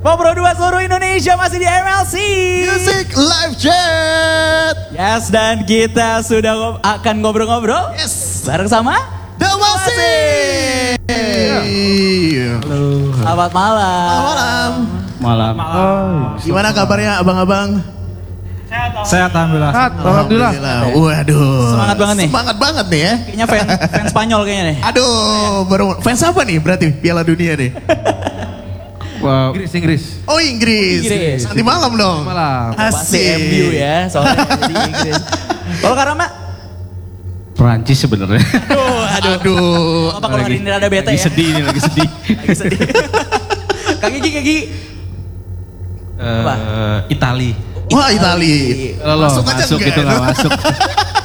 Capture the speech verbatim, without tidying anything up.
Ngobrol dua seluruh Indonesia masih di M L C Music Live Chat. Yes, dan kita sudah ngob akan ngobrol-ngobrol. Yes. Bareng sama The Walsy. Halo. Selamat malam. Malam. Malam. Oh, gimana kabarnya abang-abang? Sehat alhamdulillah. Sehat, alhamdulillah. Waduh. Semangat banget nih. Semangat banget nih ya. Kayaknya fan, fan Spanyol kayaknya nih. Aduh, baru fans apa nih berarti Piala Dunia nih? Wow. Inggris, Inggris. Oh Inggris. Inggris. Nanti malam dong. Malam. Pasti Asik. M U ya, soalnya di Inggris. Kalau Karama? Perancis sebenarnya. Aduh, aduh. Aduh. Apa kalau hari ini rada bete Lagi ya? sedih nih, lagi sedih. Lagi sedih. Kak Gigi, Kak Gigi. Eh, Itali. Wah Itali. Loh, Masuk aja masuk enggak itu ya? nggak masuk.